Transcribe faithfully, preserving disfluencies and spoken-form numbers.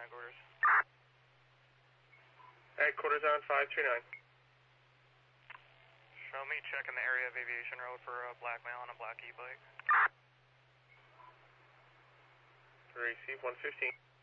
headquarters. Headquarters on five two nine. Show me checking the area of Aviation Road for a black male on a black e-bike. Receive one fifteen.